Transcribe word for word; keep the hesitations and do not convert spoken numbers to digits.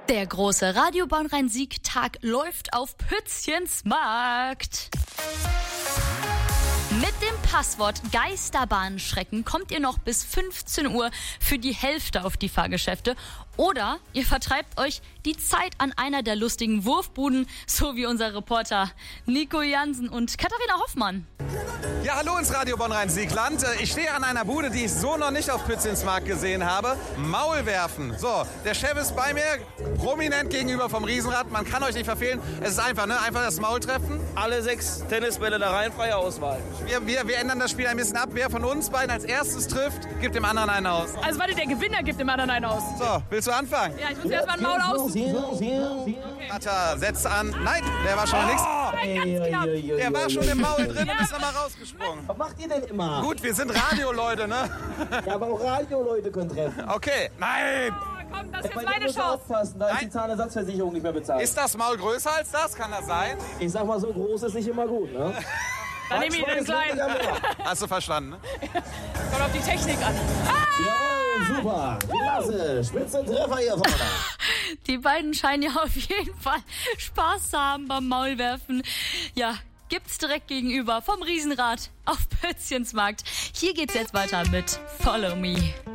Der große Radio Bornrhein-Sieg-Tag läuft auf Pützchens Mit dem Passwort Geisterbahnschrecken kommt ihr noch bis fünfzehn Uhr für die Hälfte auf die Fahrgeschäfte. Oder ihr vertreibt euch die Zeit an einer der lustigen Wurfbuden, so wie unser Reporter Nico Jansen und Katharina Hoffmann. Ja, hallo ins Radio Bornrhein-Siegland. Ich stehe an einer Bude, die ich so noch nicht auf Pützchensmarkt gesehen habe. Maulwerfen. So, der Chef ist bei mir, prominent gegenüber vom Riesenrad. Man kann euch nicht verfehlen. Es ist einfach, ne? Einfach das Maul treffen. Alle sechs Tennisbälle da rein, freie Auswahl. Wir, wir, wir ändern das Spiel ein bisschen ab. Wer von uns beiden als erstes trifft, gibt dem anderen einen aus. Also warte, der Gewinner gibt dem anderen einen aus. So, willst du anfangen? Ja, ich muss erst mal ein Maul aussuchen. Okay. Atta, setzt an. Nein, der war schon mal nix. Ganz knapp. Der war schon im Maul drin und ist nochmal rausgesprungen. Was macht ihr denn immer? Gut, wir sind Radioleute, ne? Ja, aber auch Radioleute können treffen. Okay, nein! Oh, komm, das ist Bei jetzt meine dir musst du Chance. aufpassen, da ist Nein. die Zahnersatzversicherung nicht mehr bezahlt. Ist das Maul größer als das? Kann das sein? Ich sag mal, so groß ist nicht immer gut, ne? Dann nehme ich den kleinen. Hast du verstanden, ne? Kommt auf die Technik an. Jawohl, super. Klasse. Spitzentreffer hier vorne. Die beiden scheinen ja auf jeden Fall Spaß zu haben beim Maulwerfen. Ja, gibt's direkt gegenüber vom Riesenrad auf Pützchensmarkt. Hier geht's jetzt weiter mit Follow Me.